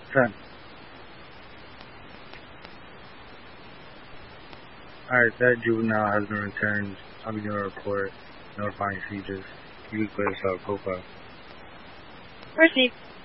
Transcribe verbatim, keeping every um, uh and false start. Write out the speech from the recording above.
ten. Alright, that juvenile has been returned. I'll be doing a report, notifying seizures. You can clear this out, profile. Received.